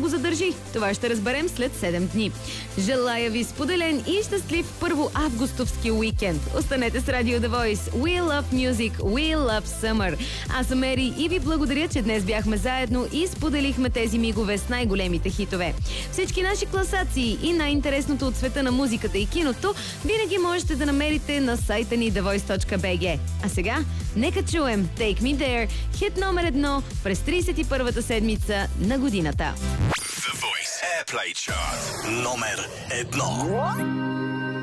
задържи? Това ще разберем след 7 дни. Желая ви споделен и щастлив първо августовски уикенд. Останете с Radio The Voice. We love music, we love summer. Аз съм Ери и ви благодаря, че днес бяхме заедно и споделихме тези мигове с най-големите хитове. Всички наши класации и най-интересното от света на музиката и киното винаги можете да намерите на сайта ни thevoice.bg. А сега, нека чуем Take Me There, хит номер 1 през 31-та седмица на годината. The Voice Airplay Chart номер 1.